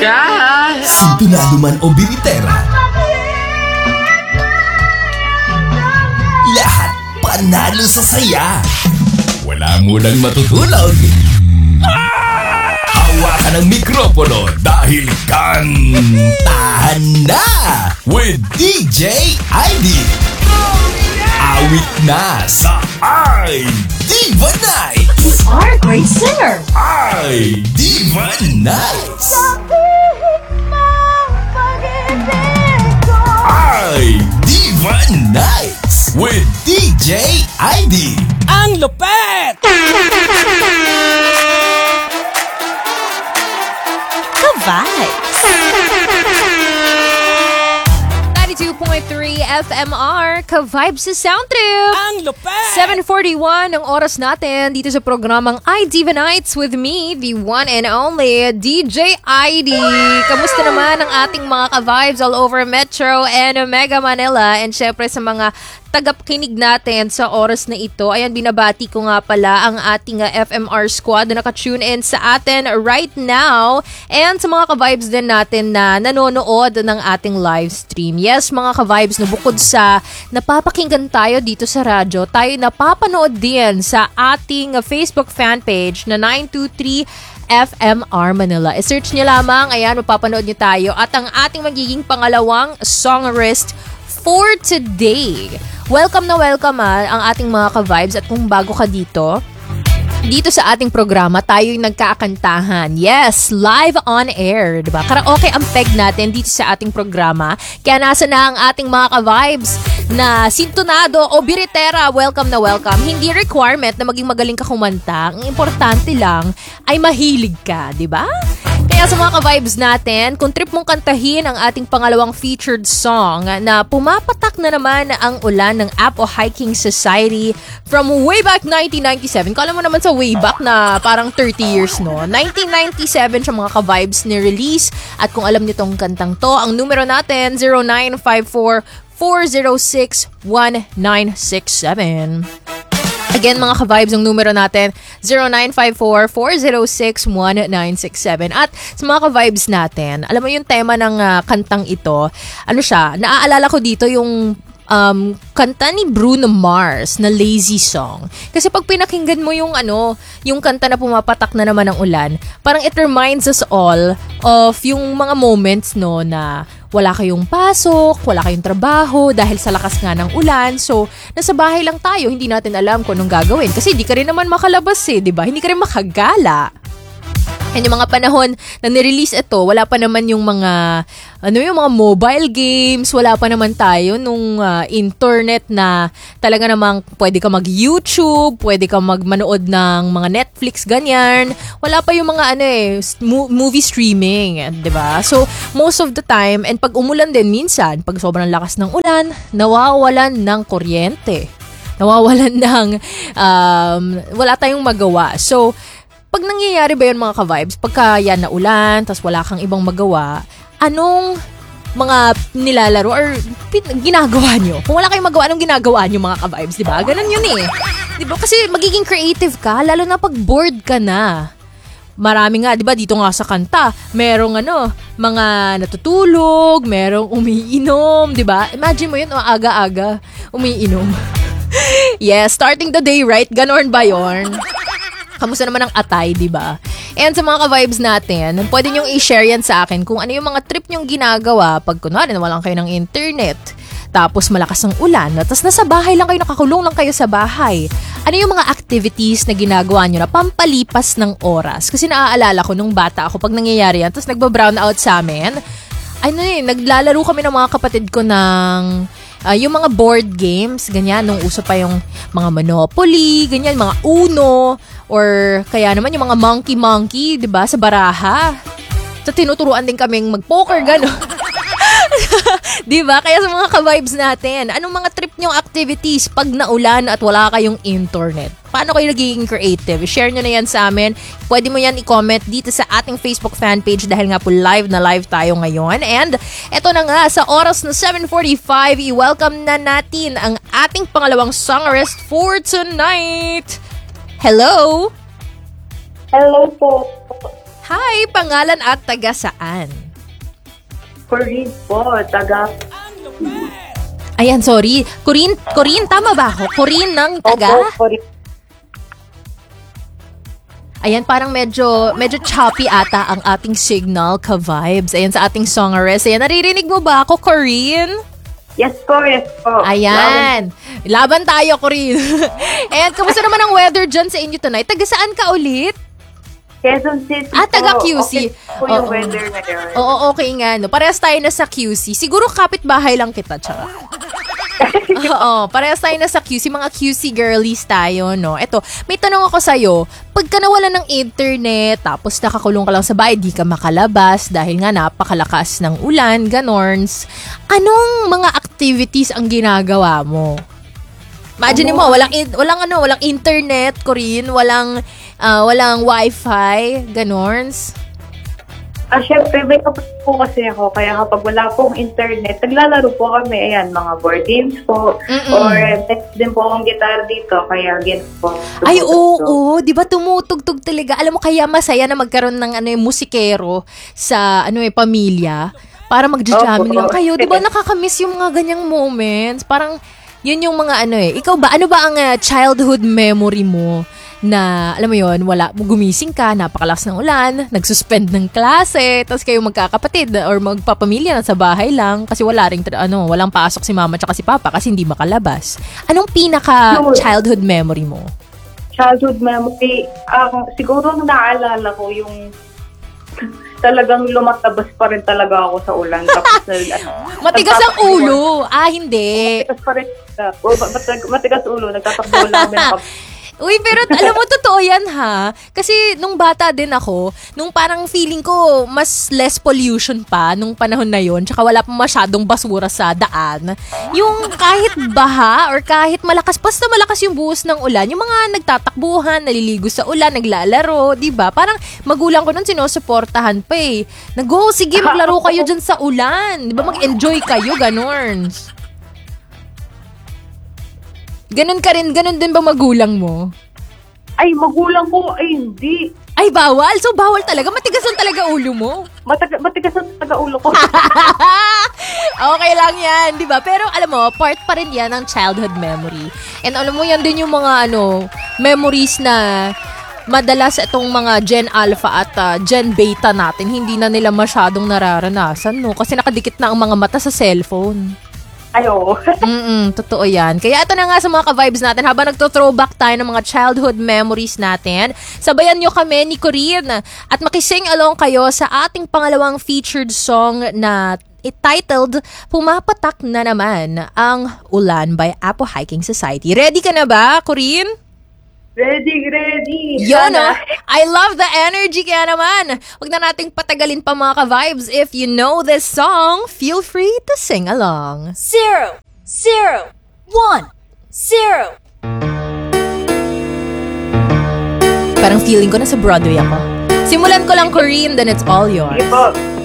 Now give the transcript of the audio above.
Sintonado man o biritera, lahat panalo sa saya. Wala mo lang matutulog. Hawakan ang mikropono dahil kantahan na with DJ ID. Awit na sa I-Diva Nights. You are a great singer. I-Diva Nights. I-Diva Nights with DJ ID. Ang lupet! Ka-vibes. 92.3 FMR, Ka-vibes sa Sound Trip. Ang lupet! 7:41 ang oras natin dito sa programang I-Diva Nights with me, the one and only DJ ID. Kamusta naman ang ating mga ka-vibes all over Metro and Mega Manila, and syempre sa mga tagapakinig natin sa oras na ito. Ayan, binabati ko nga pala ang ating FMR squad na naka-tune in sa atin right now, and sa mga ka-vibes din natin na nanonood ng ating live stream. Yes, mga ka-vibes, no, bukod sa napapakinggan tayo dito sa radyo, tayo napapanood din sa ating Facebook fan page na 923 FMR Manila. I-search nyo lamang, ayan, mapapanood nyo tayo, at ang ating magiging pangalawang songwrist for today. Welcome na welcome ang ating mga ka-vibes, at kung bago ka dito sa ating programa, tayo'y nagkakantahan. Yes, live on air, diba? Karaoke ang peg natin dito sa ating programa. Kaya nasa na ang ating mga ka-vibes na sintonado o biritera. Welcome na welcome. Hindi requirement na maging magaling ka kumanta. Ang importante lang ay mahilig ka, diba? Kaya sa mga ka-vibes natin, kung trip mong kantahin ang ating pangalawang featured song na pumapatak na naman ang ulan ng Apo Hiking Society from way back 1997. Kala mo naman sa way back na parang 30 years, no? 1997 siya mga ka-vibes ni release. At kung alam niyo tong kantang to, ang numero natin 0954-406-1967. Again, mga ka-vibes, ang numero natin 0954-406-1967. At sa mga ka-vibes natin, alam mo yung tema ng kantang ito, ano siya, naaalala ko dito yung kanta ni Bruno Mars na Lazy Song. Kasi pag pinakinggan mo yung yung kanta na pumapatak na naman ng ulan, parang it reminds us all of yung mga moments, no, na wala kayong pasok, wala kayong trabaho dahil sa lakas nga ng ulan. So, nasa bahay lang tayo, hindi natin alam kung anong gagawin. Kasi hindi ka rin naman makalabas diba? Hindi ka rin makagala. And yung mga panahon na nirelease ito, wala pa naman yung mga yung mga mobile games, wala pa naman tayo nung internet na talaga namang pwede ka mag-YouTube, pwede ka manood ng mga Netflix, ganyan. Wala pa yung mga movie streaming, 'di ba? So, most of the time, and pag umulan din minsan, pag sobrang lakas ng ulan, nawawalan ng kuryente. Nawawalan ng wala tayong magawa. So, pag nangyayari ba yun mga ka-vibes, pagka yan na ulan, tas wala kang ibang magawa, anong mga nilalaro or ginagawa nyo? Kung wala kayong magawa, anong ginagawa nyo mga ka-vibes, diba? Ganun yun Diba? Kasi magiging creative ka, lalo na pag bored ka na. Marami nga, diba, dito nga sa kanta, merong mga natutulog, merong umiinom, diba? Imagine mo yun, aga-aga, umiinom. Yes, starting the day right, ganon ba yun? Kamusta naman ang atay, diba? And sa mga ka-vibes natin, pwede nyong i-share yan sa akin kung ano yung mga trip nyong ginagawa pag kunwari nawalan kayo ng internet, tapos malakas ang ulan, tapos nasa bahay lang kayo, nakakulong lang kayo sa bahay. Ano yung mga activities na ginagawa nyo na pampalipas ng oras? Kasi naaalala ko nung bata ako, pag nangyayari yan, tapos nagba-brown out sa amin, naglalaro kami ng mga kapatid ko ng yung mga board games, ganyan, nung uso pa yung mga Monopoly, ganyan, mga Uno, or kaya naman yung mga monkey, diba, sa baraha. So, tinuturuan din kaming mag-poker, gano'n. Diba? Kaya sa mga ka-vibes natin, anong mga trip nyong activities pag naulan at wala kayong internet? Paano kayo nagiging creative? Share nyo na yan sa amin. Pwede mo yan i-comment dito sa ating Facebook fan page dahil nga po live na live tayo ngayon. And eto na nga, sa oras na 7:45, i-welcome na natin ang ating pangalawang songwrist for tonight. Hello? Hello po. Hi, pangalan at taga saan? Corinne po, taga... Ayan, sorry. Corinne, tama ba ako? Corinne ng taga? Opo, Corinne. Ayan, parang medyo choppy ata ang ating signal, ka-vibes. Ayan, sa ating songeress. Ayan, naririnig mo ba ako, Corinne? Yes po. Ayan. Laban tayo, Corinne. Ayan, kamusta naman ang weather dyan sa inyo tonight? Taga saan ka ulit? Quezon City po. Taga QC. Okay po yung Oo. weather ngayon. Oo, okay nga. No? Parehas tayo na sa QC. Siguro kapitbahay lang kita, tsaka. Oo, parehas tayo na sa QC. Mga QC girlies tayo, no? Eto, may tanong ako sa'yo. Pagka nawala ng internet, tapos nakakulong ka lang sa bahay, di ka makalabas dahil nga napakalakas ng ulan, ganorns, anong mga activities ang ginagawa mo? Imagine mo, walang internet, Corinne, walang wifi, ganorns. Syempre, may kapatid po kasi ako, kaya kapag wala pong internet, naglalaro po kami, ayan, mga board games po, or din po akong guitar dito, kaya again po. Ay, oo, di ba tumutugtog talaga? Alam mo, kaya masaya na magkaroon ng musikero sa pamilya para magja-jamming lang kayo. Di ba nakakamiss yung mga ganyang moments? Parang, yun yung mga Ikaw ba, ano ba ang childhood memory mo? Na, alam mo yon, gumising ka, napakalakas ng ulan, nagsuspend ng klase, tapos kayo magkakapatid or magpapamilya na sa bahay lang kasi walang pasok si mama tsaka si papa kasi hindi makalabas. Anong pinaka-childhood memory mo? Childhood memory, siguro ang naalala ko yung talagang lumatabas pa rin talaga ako sa ulan. Tapos, matigas ang ulo. Hindi. Matigas pa rin. Matigas ulo. Nagtatakbo lang kami. Uy, pero alam mo, totoo yan ha. Kasi nung bata din ako, nung parang feeling ko mas less pollution pa nung panahon na yon, tsaka wala pa masyadong basura sa daan. Yung kahit baha or kahit basta malakas yung buhos ng ulan, yung mga nagtatakbuhan, naliligo sa ulan, naglalaro, di ba? Parang magulang ko nun sinusuportahan pa eh. Sige, maglaro kayo dyan sa ulan. Di ba, mag-enjoy kayo, ganorns. Ganon din ba magulang mo? Ay, magulang ko, ay hindi. Ay, bawal? So, bawal talaga? Matigas lang talaga ulo mo? Matigas ang talaga ulo ko. Okay lang yan, di ba? Pero alam mo, part pa rin yan ng childhood memory. And alam mo, yan din yung mga memories na madalas itong mga Gen Alpha at Gen Beta natin, hindi na nila masyadong nararanasan, no? Kasi nakadikit na ang mga mata sa cellphone. Ayo. Totoo yan. Kaya ito na nga sa mga ka-vibes natin, habang nagto-throwback tayo ng mga childhood memories natin, sabayan nyo kami ni Corinne at makising along kayo sa ating pangalawang featured song na titled Pumapatak na Naman ang Ulan by Apo Hiking Society. Ready ka na ba, Corinne? Ready. Yun, I love the energy kaya naman. Huwag na nating patagalin pa mga ka-vibes. If you know this song, feel free to sing along. 0, 0, 1, 0. Parang feeling ko na sa Broadway ako. Simulan ko lang, Corinne, then it's all yours. Sige po.